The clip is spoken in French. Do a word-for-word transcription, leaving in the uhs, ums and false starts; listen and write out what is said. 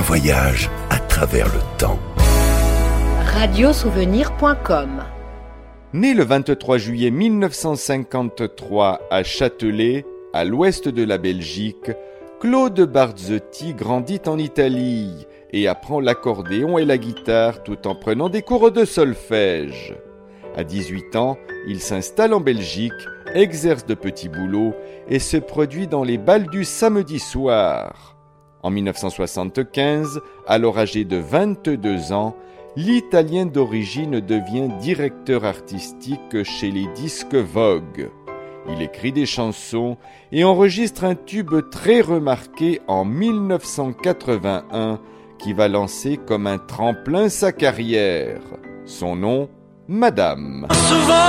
voyage à travers le temps. radiosouvenir point com. Né le vingt-trois juillet mille neuf cent cinquante-trois à Châtelet, à l'ouest de la Belgique, Claude Barzotti grandit en Italie et apprend l'accordéon et la guitare tout en prenant des cours de solfège. À dix-huit ans, il s'installe en Belgique, exerce de petits boulots et se produit dans les bals du samedi soir. En mille neuf cent soixante-quinze, alors âgé de vingt-deux ans, l'Italien d'origine devient directeur artistique chez les disques Vogue. Il écrit des chansons et enregistre un tube très remarqué en mille neuf cent quatre-vingt-un qui va lancer comme un tremplin sa carrière. Son nom, Madame. Souvent